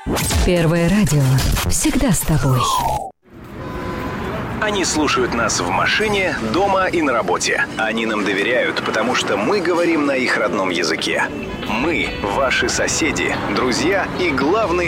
Первое радио. Всегда с тобой. Они слушают нас в машине, дома и на работе. Они нам доверяют, потому что мы говорим на их родном языке. Мы – ваши соседи, друзья и главные